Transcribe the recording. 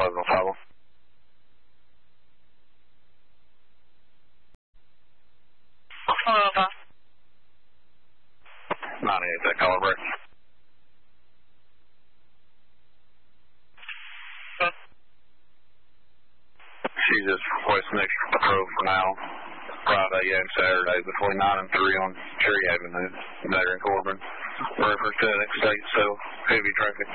Pleasantville Tower. 98, that color break. She's just requesting extra patrol for now. Friday and Saturday between 9 and 3 on Cherry Avenue there in Corbin. Reference to an state, so heavy traffic.